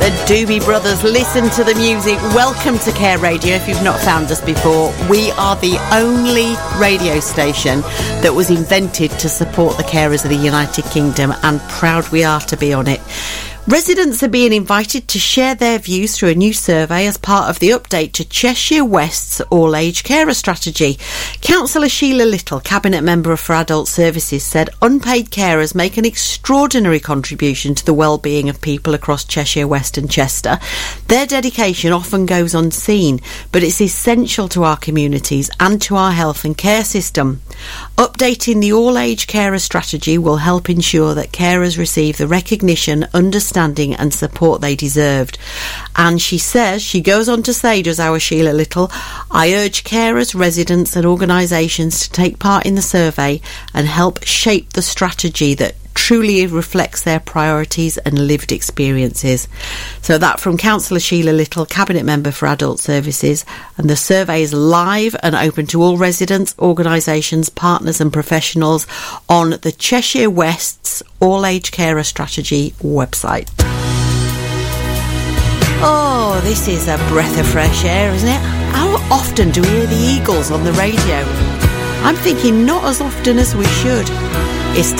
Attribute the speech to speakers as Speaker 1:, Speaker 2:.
Speaker 1: The Doobie Brothers, listen to the music. Welcome to Care Radio. If you've not found us before, we are the only radio station that was invented to support the carers of the United Kingdom, and proud we are to be on it. Residents are being invited to share their views through a new survey as part of the update to Cheshire West's all-age carer strategy. Councillor Sheila Little, Cabinet Member for Adult Services, said unpaid carers make an extraordinary contribution to the well-being of people across Cheshire West and Chester. Their dedication often goes unseen, but it's essential to our communities and to our health and care system. Updating the all-age carer strategy will help ensure that carers receive the recognition, understanding and support they deserved. And she goes on to say, does our Sheila Little, I urge carers, residents and organisations to take part in the survey and help shape the strategy that truly reflects their priorities and lived experiences. So that from Councillor Sheila Little, Cabinet Member for Adult Services, and the survey is live and open to all residents, organisations, partners and professionals on the Cheshire West's All-Age Carer Strategy website. Oh, this is a breath of fresh air, isn't it? How often do we hear the Eagles on the radio? I'm thinking not as often as we should. It's